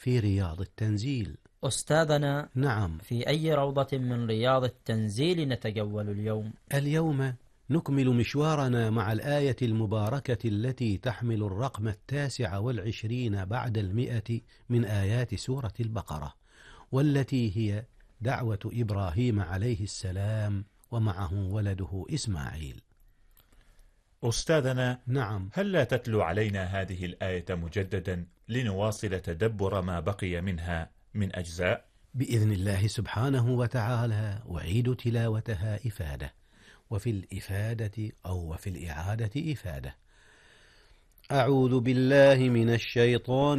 في رياض التنزيل. أستاذنا، نعم. في أي روضة من رياض التنزيل نتجول اليوم؟ اليوم نكمل مشوارنا مع الآية المباركة التي تحمل الرقم 29 بعد 100 من آيات سورة البقرة، والتي هي دعوة إبراهيم عليه السلام ومعه ولده إسماعيل. أستاذنا، نعم. هل لا تتلو علينا هذه الآية مجددا لنواصل تدبر ما بقي منها من أجزاء؟ بإذن الله سبحانه وتعالى أعيد تلاوتها إفادة، وفي الإفادة أو وفي الإعادة إفادة. أعوذ بالله من الشيطان